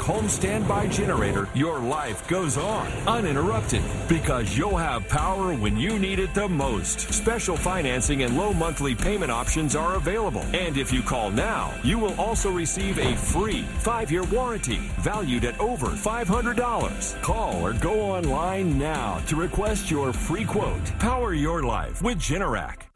home standby generator, your life goes on uninterrupted because you'll have power when you need it the most. Special financing and low monthly payment options are available. And if you call now, you will also receive a free 5-year warranty valued at over $500. Call or go online now to request your free quote. Power your life with Generac.